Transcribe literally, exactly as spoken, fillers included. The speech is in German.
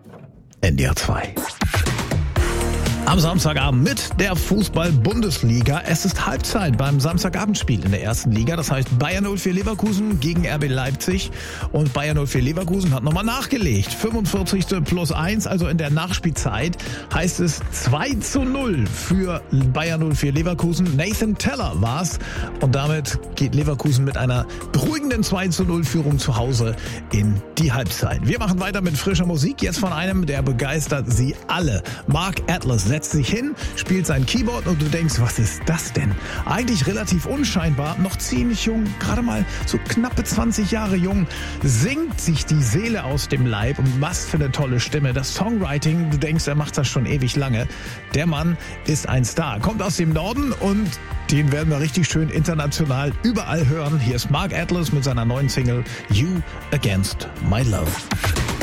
N D R zwei. Am Samstagabend mit der Fußball-Bundesliga. Es ist Halbzeit beim Samstagabendspiel in der ersten Liga. Das heißt Bayer null vier Leverkusen gegen R B Leipzig. Und Bayer null vier Leverkusen hat nochmal nachgelegt. fünfundvierzigste plus eins, also in der Nachspielzeit, heißt es zwei zu null für Bayer null vier Leverkusen. Nathan Teller war's. Und damit geht Leverkusen mit einer beruhigenden zwei zu null Führung zu Hause in die Halbzeit. Wir machen weiter mit frischer Musik. Jetzt von einem, der begeistert sie alle. Mark Atlas setzt sich hin, spielt sein Keyboard und du denkst, was ist das denn? Eigentlich relativ unscheinbar, noch ziemlich jung, gerade mal so knappe zwanzig Jahre jung, singt sich die Seele aus dem Leib und was für eine tolle Stimme. Das Songwriting, du denkst, er macht das schon ewig lange. Der Mann ist ein Star, kommt aus dem Norden und den werden wir richtig schön international überall hören. Hier ist Mark Atlas mit seiner neuen Single You Against My Love.